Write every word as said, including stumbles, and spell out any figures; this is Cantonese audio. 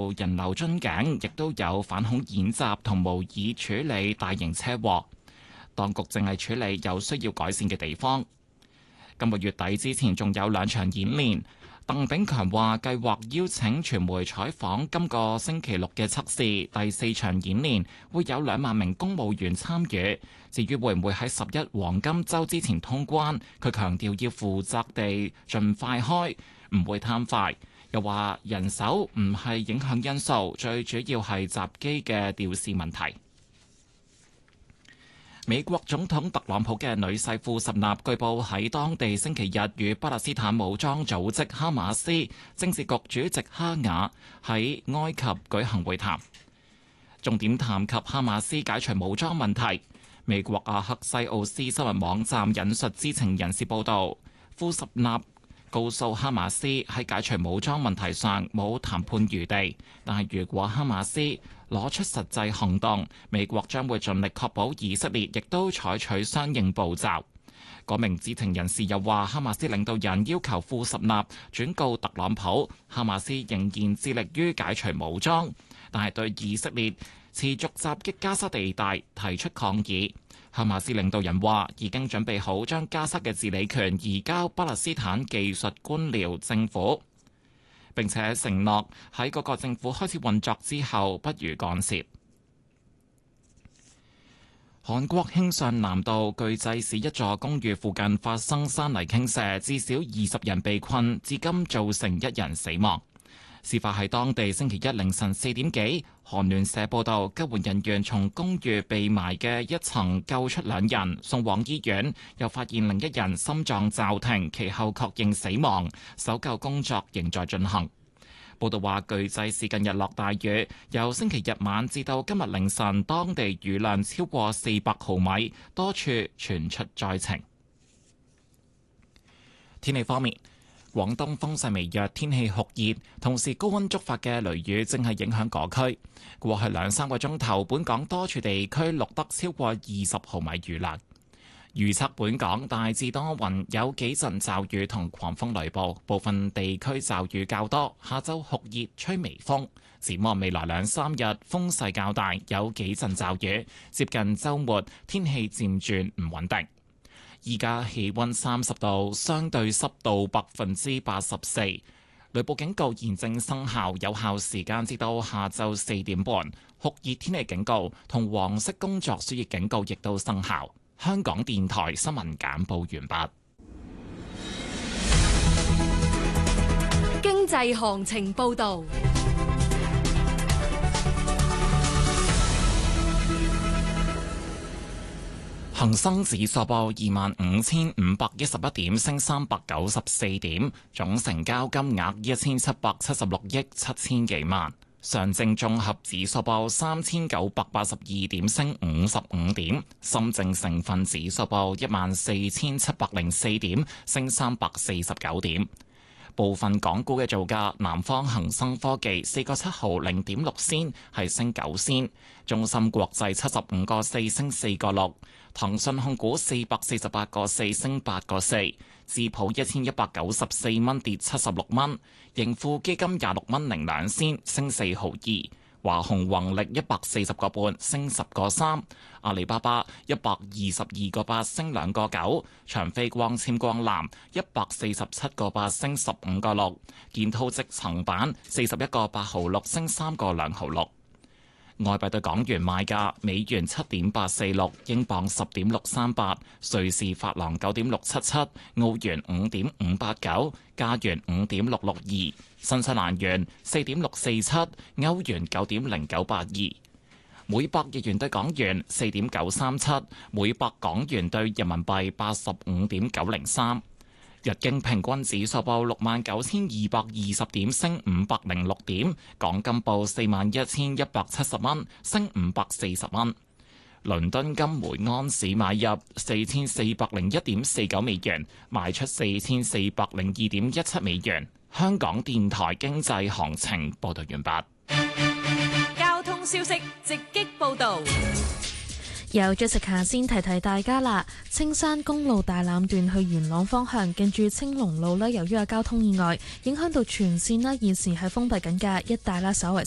道人流樽頸，亦都有反恐演習同模擬處理大型車禍。當局正係處理有需要改善嘅地方。今個月底之前仲有兩場演練。鄧炳強話計劃邀請傳媒採訪今個星期六嘅測試。第四場演練會有兩萬名公務員參與。至於會唔會喺十一黃金週之前通關，佢強調要負責地盡快開，唔會貪快。又話人手唔係影響因素，最主要係閘機嘅調試問題。美國總統特朗普嘅女婿庫什納據報喺當地星期日與巴勒斯坦武裝組織哈馬斯政治局主席哈瓦喺埃及舉行會談，重點談及哈馬斯解除武裝問題。美國阿克西奧斯新聞網站引述知情人士報道，庫什納告訴哈馬斯喺解除武裝問題上冇談判餘地，但係如果哈馬斯攞出實際行動，美國將會盡力確保以色列亦都採取相應步驟。嗰名知情人士又話，哈馬斯領導人要求庫什納轉告特朗普，哈馬斯仍然致力於解除武裝，但係對以色列持續襲擊加沙地帶提出抗議。哈馬斯領導人話已經準備好將加沙嘅治理權移交巴勒斯坦技術官僚政府，並且承諾喺嗰個政府開始運作之後不予干涉。韓國慶尚南道巨濟市一座公寓附近發生山泥傾瀉，至少二十人被困，至今造成一人死亡。事發喺當地星期一凌晨四點幾，韓聯社報道，救援人員從公寓被埋嘅一層救出兩人，送往醫院，又發現另一人心臟驟停，其後確認死亡，搜救工作仍在進行。報道話，巨濟市近日落大雨，由星期日晚至到今日凌晨，當地雨量超過四百毫米，多處傳出災情。天氣方面，廣東風勢微弱，天氣酷熱，同時高溫觸發嘅雷雨正係影響嗰區。過去兩三個鐘頭，本港多處地區錄得超過二十毫米雨量。預測本港大致多雲，有幾陣驟雨同狂風雷暴，部分地區驟雨較多。下週酷熱，吹微風。展望未來兩三日風勢較大，有幾陣驟雨。接近週末，天氣漸轉唔穩定。依家氣溫三十度，相對濕度百分之八十四，雷暴警告現正生效，有效時間至到下晝四點半。酷熱天氣警告同黃色工作暑熱警告亦都生效。香港電台新聞簡報完畢。 經濟行情報道。 恒生指數報二萬五千五百一十一點，升三百九十四點，總成交金額一千七百七十六億七千幾萬。上證綜合指數報三千九百八十二點，升五十五點。深證成分指數報一萬四千七百零四點，升三百四十九點。部分港股嘅造價，南方恒生科技四個七毫零點六仙，係升九仙；中芯國際七十五個四升四個六；騰訊控股四百四十八個四升八個四；智普一千一百九十四蚊跌七十六蚊；盈富基金廿六蚊零兩仙升四毫二；華虹宏力一百四十個半升十個三；阿里巴巴一百二十二個八升兩個九；長飛光纖光纜一百四十七個八升十五個六；建滔積層板四十一個八毫六升三個兩毫六。外幣對港元賣價：美元七點八四六，英鎊十點六三八，瑞士法郎九點六七七，澳元五點五八九，加元五點六六二，新西蘭元四點六四七，歐元九點零九八二。每百日元對港元四點九三七，每百港元對人民幣八十五點九零三。日經平均指數報六萬九千二百二十點，升五百零六點。港金報四萬一千一百七十蚊，升五百四十蚊。倫敦金每安士買入四千四百零一點四九美元，賣出四千四百零二點一七美元。香港電台經濟行情報道完畢。 交通消息直擊報道。 有 Jessica 先提提大家啦，青山公路大欖段去元朗方向，近住青龍路呢，由於有交通意外，影響到全線啦，現時係封閉緊嘅，一帶啦稍為